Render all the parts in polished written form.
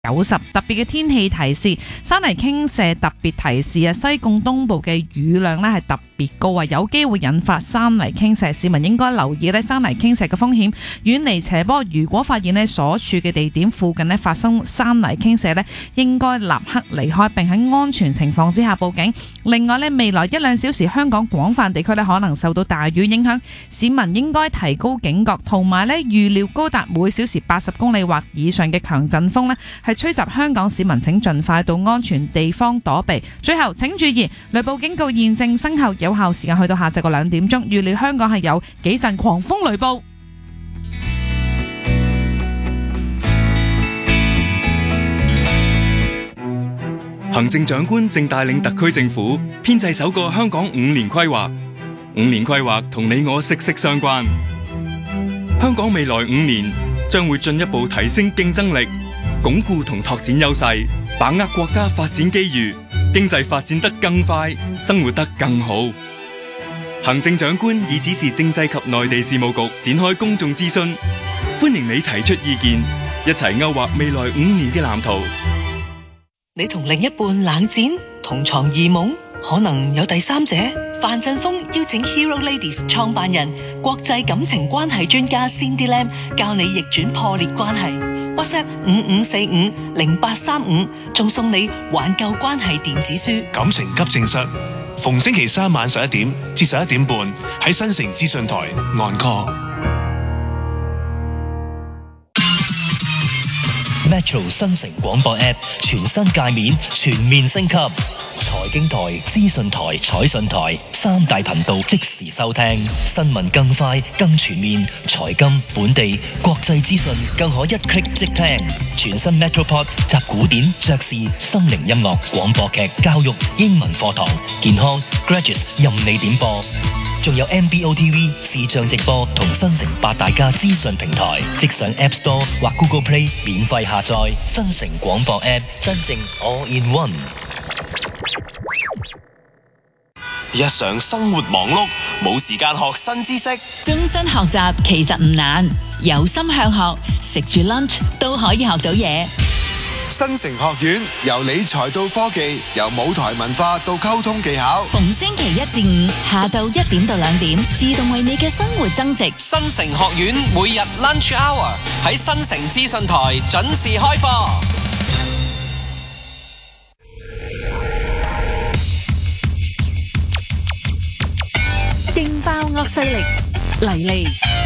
90特別嘅天氣提示，山泥傾瀉特別提示啊！西貢東部嘅雨量呢係特別高啊，有機會引發山泥傾瀉，市民應該留意呢山泥傾瀉嘅風險，遠離斜坡。如果發現呢所處嘅地點附近呢發生山泥傾瀉呢，應該立刻離開，並喺安全情況之下報警。另外呢，未來1-2小時香港廣泛地區呢可能受到大雨影響，市民應該提高警覺，同埋呢預料高達每小時80公里或以上嘅強陣風呢係吹襲香港，市民請盡快到安全地方躲避。最後請注意，雷暴警告現正生效，有效時間去到下晝2點鐘。預料香港係有幾陣狂風雷暴。 行政長官正帶領特區政府編製首個香港5年規劃，5年規劃同你我息息相關。香港未來5年將會進一步提升競爭力，鞏固同拓展優勢，把握國家發展機遇，經濟發展得更快，生活得更好。行政長官已指示政制及內地事務局展開公眾諮詢，歡迎你提出意見，一齊勾畫未來5年嘅藍圖。 你同另一半冷戰，同床異夢，可能有第三者。范振鋒邀請 Hero Ladies 創辦人、國際感情關係專家 Cindy Lam 教你逆轉破裂關係。WhatsApp 55450835，仲送你挽救關係電子書。 感情急症室，逢星期3晚11點至11點半喺新城資訊台 Encore。Metro 新城廣播 App 全新界面全面升級，財經台、資訊台、彩訊台3大頻道即時收聽，新聞更快更全面，財金、本地、國際資訊更可一 click 即聽。全新 Metropod 集古典、爵士、心靈音樂、廣播劇、教育、英文課堂、健康、Graduates 任你點播。仲有 MBO TV 視像直播同新城8大家資訊平台，即上 App Store 或 Google Play 免費下載。新城廣播 App 真正 All in One。 日常生活忙碌，冇時間學新知識。 終身學習其實唔難，有心向學，食住 lunch 都可以學到嘢。 新城學院由理財到科技，由舞台文化到溝通技巧， 逢星期1至5下晝1點到2點，自動為你嘅生活增值。 新城學院每日 lunch hour 喺新城資訊台準時開課。 勁爆惡勢力嚟嚟。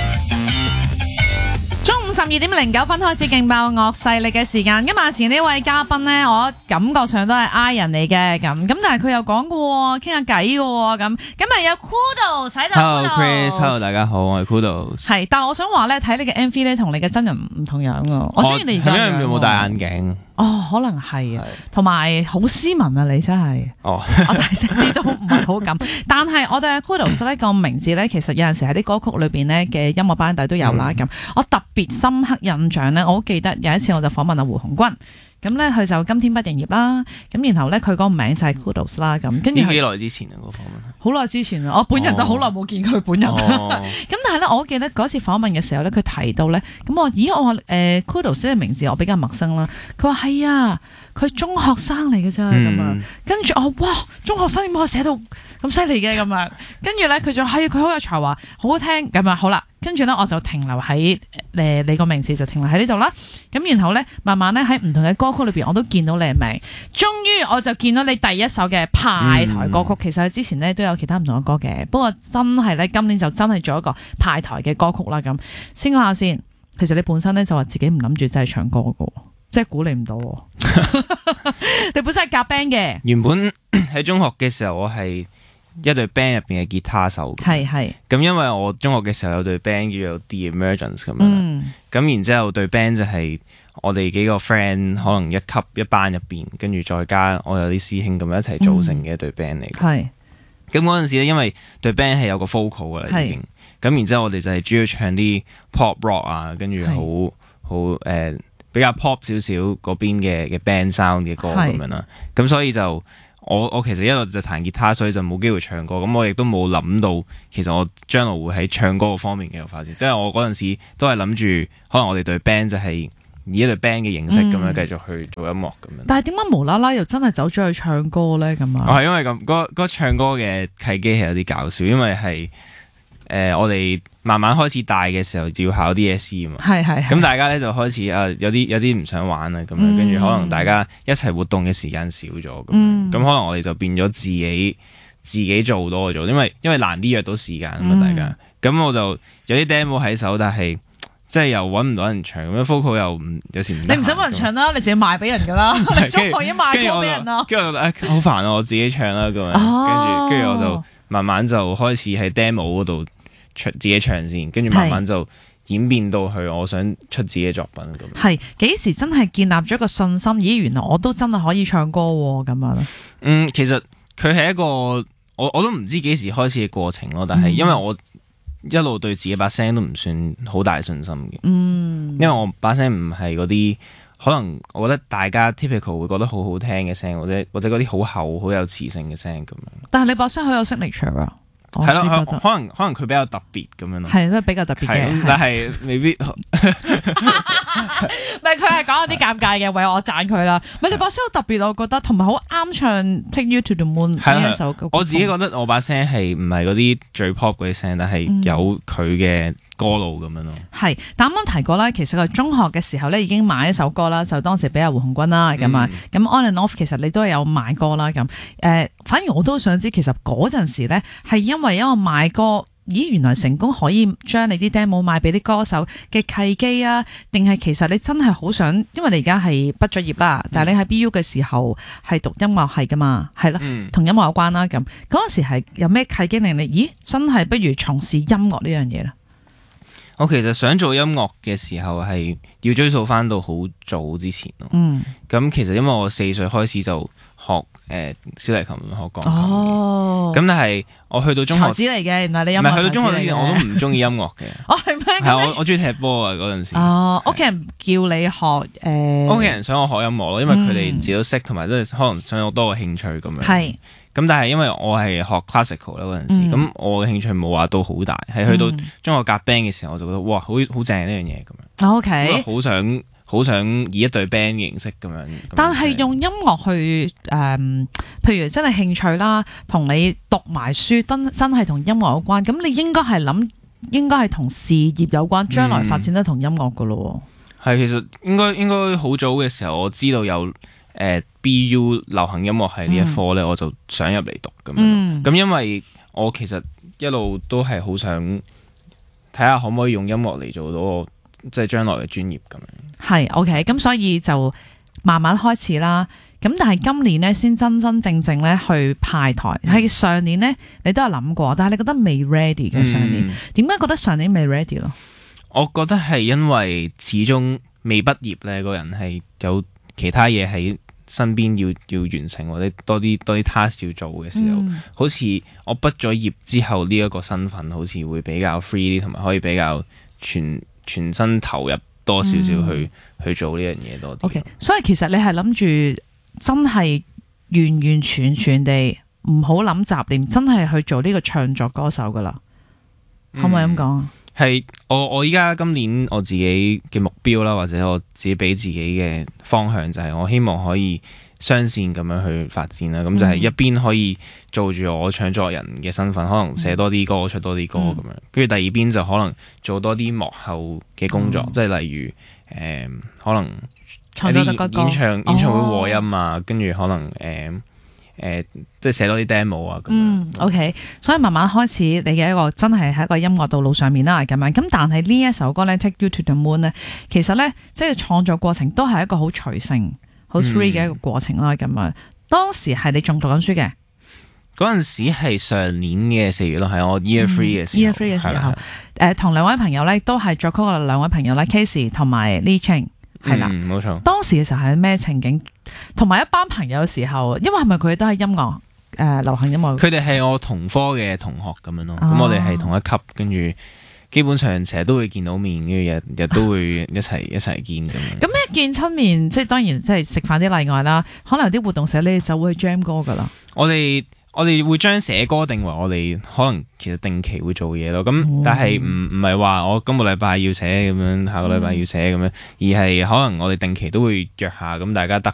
中午12點09分開始勁爆惡勢力嘅時間。今日前呢位嘉賓呢，我感覺上都係 I 人嚟嘅咁，但係佢又講過傾下偈嘅咁。今日有 Kudos 喺度。 Hello Chris，Hello 大家好，我係 Kudos。 係，但係我想話咧，睇你嘅 MV 咧，同你嘅真人唔同樣啊。我雖然你而家係因為冇戴眼鏡。 哦，可能係啊，同埋好斯文啊，你真係。 哦， 我大聲啲都唔係好咁，但係我哋 Kudos 呢個名字咧，其實有陣時喺啲歌曲裏邊咧嘅音樂班底都有啦。咁我特別深刻印象咧，我好記得有一次我就訪問阿胡鴻鈞。咁咧佢就今天不營業啦，咁然後咧佢嗰個名就係 Kudos 啦，咁跟住幾耐之前啊個訪問？ 好耐之前啊，我本人都好耐冇見佢本人。咁但係咧，我記得嗰次訪問嘅時候咧，佢提到咧，咁我話Kudos 嘅名字我比較陌生啦。佢話係啊，佢中學生嚟嘅啫咁啊。跟住我哇，中學生點解可以寫到咁犀利嘅咁啊？跟住咧佢就係佢好有才華，好好聽咁啊。好啦。跟住咧，我就停留喺你個名字就停留喺呢度啦。咁然後咧，慢慢咧喺唔同嘅歌曲裏邊，我都見到你嘅名。終於我就見到你第一首嘅派台歌曲。其實佢之前咧都有其他唔同嘅歌嘅，不過真係咧今年就真係做一個派台嘅歌曲啦。咁先講下先，其實你本身咧就話自己唔諗住真係唱歌嘅，即係鼓勵唔到。你本身係夾 band 嘅， 原本喺中學嘅時候我係一隊 band 入邊嘅吉他手， 係咁因為我中學嘅時候有隊 band 叫做 The Emergence 咁樣，咁然之後隊 band 就係我哋幾個 friend 可能一級一班入邊，跟住再加我有啲師兄咁樣一齊組成嘅一隊 band 嚟嘅。 係咁嗰陣時咧，因為隊 band 係有個 vocal 噶啦已經，咁然之後我哋就係主要唱啲 pop rock 啊，跟住好比較 pop 少少嗰邊嘅 band sound 嘅歌咁樣啦，咁所以就。我其實一路就彈吉他，所以就冇機會唱歌。咁我亦都冇諗到，其實我將來會喺唱歌嗰方面繼續發展。即係我嗰陣時都係諗住，可能我哋隊 band 就係以一隊 band 嘅形式咁樣繼續去做音樂咁樣。 但係點解無啦啦又真係走咗去唱歌咧？咁啊？ 係因為咁嗰唱歌嘅契機係有啲搞笑，因為係我哋慢慢開始大嘅時候要考 DSE 啊嘛。 係。 咁大家咧就開始有啲唔想玩啦咁樣，跟住可能大家一齊活動嘅時間少咗咁樣，咁可能我哋就變咗自己做多咗，因為難啲約到時間啊嘛大家。咁我就有啲 demo 喺手，但係即係又揾唔到人唱，咁樣 vocal 又有時唔得閒。 你唔使揾人唱啦，你自己賣俾人㗎啦，你中學已經賣歌俾人啦。 跟住我就好煩啊，我自己唱啦咁樣，跟住我就慢慢就開始喺 demo 嗰度自己唱先，跟住慢慢就演變到去我想出自己嘅作品咁。 係幾時真係建立咗一個信心？咦，原來我都真係可以唱歌喎咁樣。 其實佢係一個我都唔知幾時開始嘅過程咯，但係因為我一路對自己把聲都唔算好大信心嘅，因為我把聲唔係嗰啲可能我覺得大家 typical 會覺得好好聽嘅聲，或者嗰啲好厚好有磁性嘅聲咁樣。 但係你把聲好有 signature 啊！ 係咯，可能佢比較特別咁樣咯。 係都比較特別嘅， 但係未必。 唔係佢係講有啲尷尬嘅，為我讚佢啦。唔係你把聲好特別，我覺得，同埋好啱唱 Take You to the Moon 呢一首歌。 我自己覺得我把聲係唔係嗰啲最 pop 嗰啲聲，但係有佢嘅歌路咁樣咯。 係，但啱啱提過啦，其實佢中學嘅時候咧已經買一首歌啦，就當時俾阿胡鴻鈞啦咁啊。咁 On and Off 其實你都係有買歌啦咁。反而我都想知，其實嗰陣時咧係因為賣歌。咦，原來成功可以將你啲 demo 賣俾啲歌手嘅契機啊？定係其實你真係好想，因為你而家係畢咗業啦，但係你喺 BU 嘅時候係讀音樂系噶嘛，係咯，同音樂有關啦。咁嗰陣時係有咩契機令你？咦，真係不如從事音樂呢樣嘢啦？ 我其實想做音樂嘅時候係要追溯翻到好早之前咯。咁其實因為我4歲開始就學小提琴學鋼琴。咁但係我去到中學才子嚟嘅，原來你音樂唔係去到中學之前我都唔中意音樂嘅。 係咩？ 係我中意踢波啊嗰陣時。 屋企人叫你學屋企人想我學音樂咯，因為佢哋自己都識，同埋都係可能想我多個興趣咁樣。 係。咁但係因為我係學 classical 啦嗰陣時，咁我嘅興趣冇話到好大，係去到中學夾 band 嘅時候，我就覺得哇好正呢樣嘢咁樣。 OK。 好想以一隊 band 嘅形式咁樣。 但係用音樂去譬如真係興趣啦，同你讀埋書真係同音樂有關，咁你應該係同事業有關，將來發展得同音樂噶咯。 係，其實應該好早嘅時候，我知道有BU 流行音樂係呢一科咧，我就想入嚟讀咁樣。咁因為我其實一路都係好想睇下可唔可以用音樂嚟做到我即係將來嘅專業咁樣。係 OK， 咁所以就慢慢開始啦。咁但係今年咧先真真正正咧去派台。係上年咧你都有諗過，但係你覺得未 ready 嘅上年。點解覺得上年未 ready 咯？ 我覺得係因為始終未畢業咧，個人係有其他嘢喺身邊要完成，或者多啲 task 要做嘅時候，好似我畢咗業之後呢一個身份好似會比較 free 啲，同埋可以比較全身投入多少少去做呢樣嘢多啲。OK， 所以其實你係諗住真係完完全全地唔好諗雜念，真係去做呢個唱作歌手噶啦，可唔可以咁講？係我依家今年我自己嘅目標啦，或者我自己俾自己嘅方向就係我希望可以雙線咁樣去發展啦。咁就係一邊可以做住我唱作人嘅身份，可能寫多啲歌，出多啲歌咁樣。跟住第二邊就可能做多啲幕後嘅工作，即係例如可能一啲演唱會和音啊，跟住可能即係寫多啲 demo 啊咁樣。OK， 所以慢慢開始你嘅一個真係喺一個音樂道路上面啦，咁樣。咁但係呢一首歌咧 Take You to the Moon 咧，其實咧即係創作過程都係一個好隨性、好 free 嘅一個過程啦，咁樣。當時係你仲讀緊書嘅，嗰陣時係上年嘅4月咯，係我 Year 3嘅時候。Year 3嘅時候，同兩位朋友咧都係作曲嘅兩位朋友咧 Casey 同埋 Lee Ching。係啦，冇錯。當時嘅時候係咩情景？同埋一班朋友嘅時候，因為係咪佢哋都係音樂流行音樂？佢哋係我同科嘅同學咁樣咯。咁我哋係同一級，跟住基本上成日都會見到面，跟住日都會一齊見咁樣。咁一見親面，即係當然即係食飯啲例外啦。可能有啲活動時你哋就會去 jam 歌噶啦。我哋我哋會將寫歌定為我哋可能其實定期會做嘢咯。咁但係唔係話我今個禮拜要寫咁樣，下個禮拜要寫咁樣，而係可能我哋定期都會約下，咁大家得